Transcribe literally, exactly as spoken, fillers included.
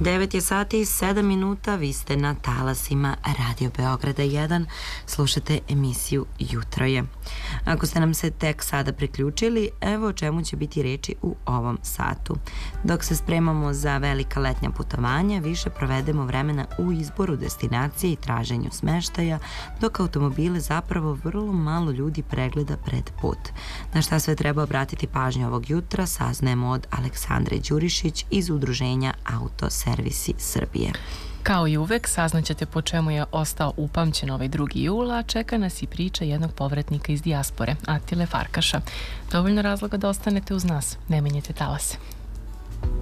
devet je sati i sedam minuta, vi ste na talasima Radio Beograda jedan, slušate emisiju Jutro je. Ako ste nam se tek sada priključili, evo o čemu će biti reči u ovom satu. Dok se spremamo za velika letnja putovanja, više provedemo vremena u izboru destinacije i traženju smeštaja, dok automobile zapravo vrlo malo ljudi pregleda pred put. Na šta sve treba obratiti pažnju ovog jutra, saznajemo od Aleksandre Đurišić iz Udruženja Autoservisi Srbije. Kao i uvek, saznaćete po čemu je ostao upamćen ovaj drugi jul, a čeka nas i priča jednog povratnika iz dijaspore, Atile Farkaša. Dovoljno razloga da ostanete uz nas, ne menjajte talase.